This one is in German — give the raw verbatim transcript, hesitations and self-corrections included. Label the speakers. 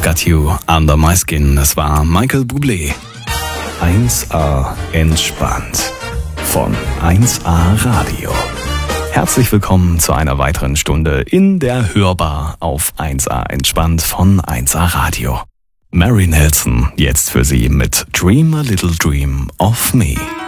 Speaker 1: Got You Under My Skin. Es war Michael Bublé. eins a entspannt von eins a Radio. Herzlich willkommen zu einer weiteren Stunde in der Hörbar auf eins a entspannt von eins a Radio. Mary Nelson jetzt für Sie mit Dream a Little Dream of Me.